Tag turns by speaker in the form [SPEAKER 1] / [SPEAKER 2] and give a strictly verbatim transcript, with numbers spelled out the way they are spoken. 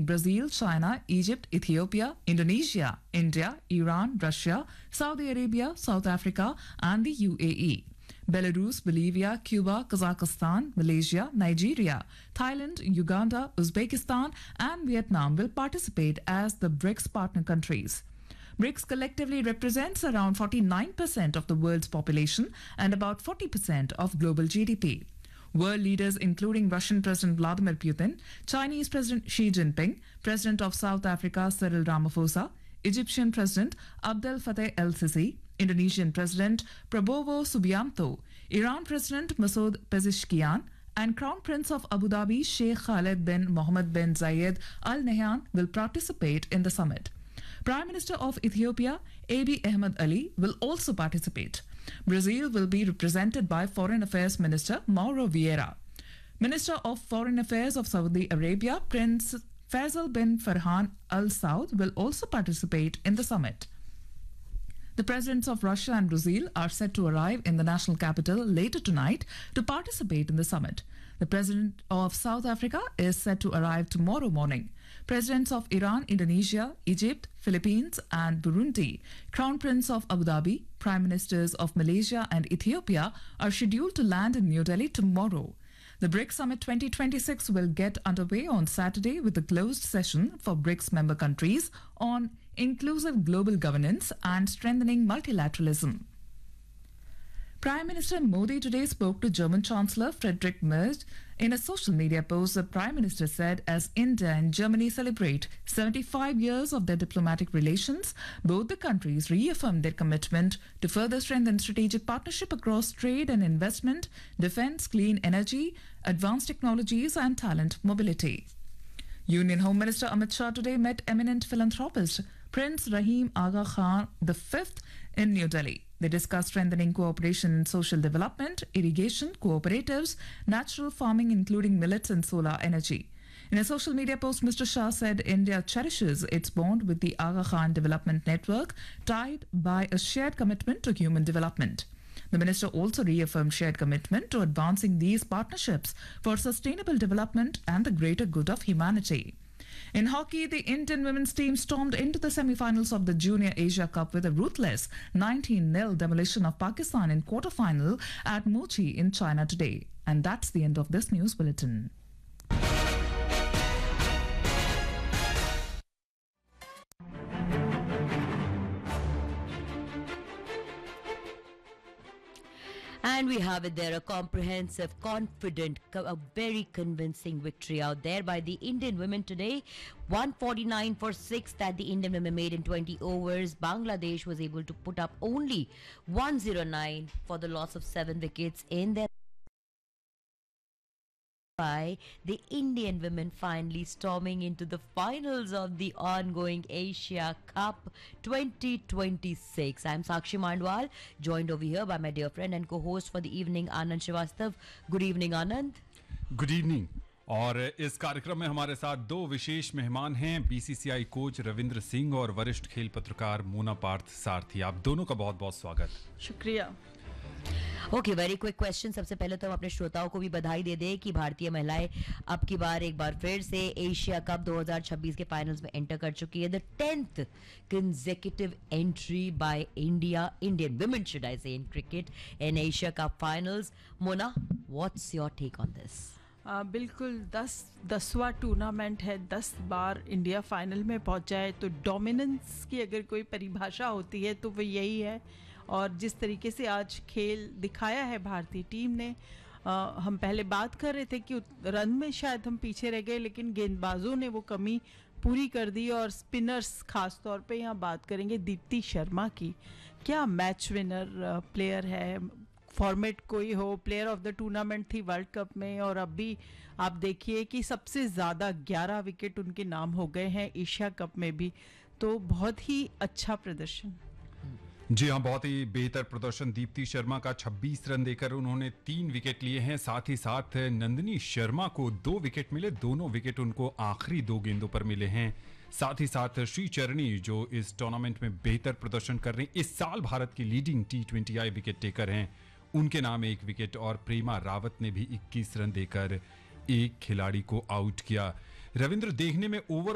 [SPEAKER 1] Brazil, China, Egypt, Ethiopia, Indonesia, India, Iran, Russia, Saudi Arabia, South Africa, and the U A E. Belarus, Bolivia, Cuba, Kazakhstan, Malaysia, Nigeria, Thailand, Uganda, Uzbekistan, and Vietnam will participate as the BRICS partner countries. BRICS collectively represents around forty-nine percent of the world's population and about forty percent of global G D P. World leaders including Russian President Vladimir Putin, Chinese President Xi Jinping, President of South Africa Cyril Ramaphosa, Egyptian President Abdel Fattah el-Sisi, Indonesian President Prabowo Subianto, Iran President Masoud Pezeshkian, and Crown Prince of Abu Dhabi Sheikh Khaled bin Mohammed bin Zayed Al Nahyan will participate in the summit. Prime Minister of Ethiopia Abiy Ahmed Ali will also participate. Brazil will be represented by Foreign Affairs Minister Mauro Vieira. Minister of Foreign Affairs of Saudi Arabia Prince Faisal bin Farhan Al Saud will also participate in the summit. The presidents of Russia and Brazil are set to arrive in the national capital later tonight to participate in the summit. The president of South Africa is set to arrive tomorrow morning. Presidents of Iran, Indonesia, Egypt, Philippines, and Burundi, Crown Prince of Abu Dhabi, Prime Ministers of Malaysia and Ethiopia are scheduled to land in New Delhi tomorrow. The BRICS Summit twenty twenty-six will get underway on Saturday with a closed session for BRICS member countries on inclusive global governance and strengthening multilateralism. Prime Minister Modi today spoke to German Chancellor Friedrich Merz. In a social media post, the Prime Minister said as India and Germany celebrate seventy-five years of their diplomatic relations, both the countries reaffirmed their commitment to further strengthen strategic partnership across trade and investment, defense, clean energy, advanced technologies, and talent mobility. Union Home Minister Amit Shah today met eminent philanthropist Prince Rahim Aga Khan the fifth in New Delhi. They discussed strengthening cooperation in social development, irrigation, cooperatives, natural farming including millets and solar energy. In a social media post, Mister Shah said India cherishes its bond with the Aga Khan Development Network, tied by a shared commitment to human development. The minister also reaffirmed shared commitment to advancing these partnerships for sustainable development and the greater good of humanity. In hockey, the Indian women's team stormed into the semi-finals of the Junior Asia Cup with a ruthless nineteen nil demolition of Pakistan in quarter-final at Mochi in China today. And that's the end of this news bulletin.
[SPEAKER 2] And we have it there, a comprehensive, confident, a very convincing victory out there by the Indian women today. one forty-nine for six that the Indian women made in twenty overs. Bangladesh was able to put up only one oh nine for the loss of seven wickets in their by the Indian women finally storming into the finals of the ongoing Asia Cup twenty twenty-six. I'm Sakshi Mandwal, joined over here by my dear friend and co-host for the evening, Anand Srivastav. Good evening, Anand.
[SPEAKER 3] Good evening. और इस कार्यक्रम में हमारे साथ दो विशेष मेहमान हैं, BCCI coach Ravindra Singh और वरिष्ठ खेल पत्रकार मोना पार्थ सारथी. आप दोनों का बहुत-बहुत स्वागत.
[SPEAKER 4] शुक्रिया.
[SPEAKER 2] Okay, very quick question. सबसे पहले तो हम अपने श्रोताओं को भी बधाई दे दें कि भारतीय महिलाएं अब की बार एक बार फिर से एशिया कप दो हज़ार छब्बीस के फाइनल्स में एंटर कर चुकी है. The tenth consecutive entry by India, Indian women should I से, in cricket in Asia cup finals. Mona, what's your take on this?
[SPEAKER 4] बिल्कुल, दस दसवां टूर्नामेंट है, दस बार इंडिया फाइनल में पहुंचा है, तो डोमिनेंस की अगर कोई परिभाषा होती है तो वो यही है. और जिस तरीके से आज खेल दिखाया है भारतीय टीम ने, आ, हम पहले बात कर रहे थे कि रन में शायद हम पीछे रह गए, लेकिन गेंदबाजों ने वो कमी पूरी कर दी. और स्पिनर्स खास तौर पे यहाँ बात करेंगे दीप्ति शर्मा की. क्या मैच विनर प्लेयर है, फॉर्मेट कोई हो, प्लेयर ऑफ द टूर्नामेंट थी वर्ल्ड कप में, और अब भी आप देखिए कि सबसे ज़्यादा ग्यारह विकेट उनके नाम हो गए हैं एशिया कप में भी. तो बहुत ही अच्छा प्रदर्शन.
[SPEAKER 3] जी हाँ, बहुत ही बेहतर प्रदर्शन दीप्ति शर्मा का. छब्बीस रन देकर उन्होंने तीन विकेट लिए हैं. साथ ही साथ नंदिनी शर्मा को दो विकेट मिले, दोनों विकेट उनको आखिरी दो गेंदों पर मिले हैं. साथ ही साथ श्री चरणी जो इस टूर्नामेंट में बेहतर प्रदर्शन कर रहे हैं, इस साल भारत की leading T twenty I wicket taker हैं, उनके नाम एक विकेट. और प्रेमा रावत ने भी इक्कीस रन देकर एक खिलाड़ी को आउट किया. रविंद्र, देखने में ओवर